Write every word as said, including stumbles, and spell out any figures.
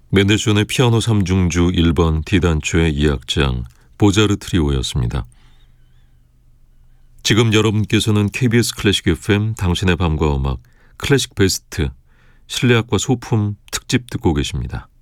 멘델스존의 피아노 삼중주 일 번 D단초의 이 악장 보자르 트리오였습니다. 지금 여러분께서는 케이비에스 클래식 에프엠 당신의 밤과 음악 클래식 베스트 실내악과 소품 특집 듣고 계십니다.